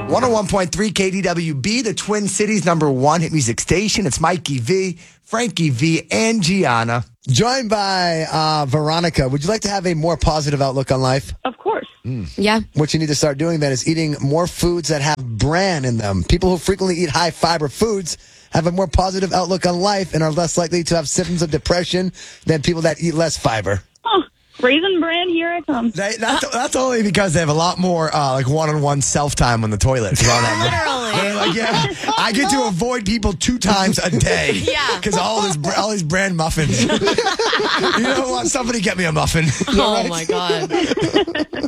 101.3 KDWB, the Twin Cities #1 hit music station. It's Mikey V, Frankie V, and Gianna. Joined by Veronica. Would you like to have a more positive outlook on life? Of course. Yeah. What you need to start doing then is eating more foods that have bran in them. People who frequently eat high fiber foods have a more positive outlook on life and are less likely to have symptoms of depression than people that eat less fiber. Oh, Raisin Bran, here I come. That's only because they have a lot more like one-on-one self-time on the toilet. Literally. They're like, yeah, I get to avoid people 2 times a day. Yeah. Because all these brand muffins. You don't want somebody get me a muffin. Oh, my God.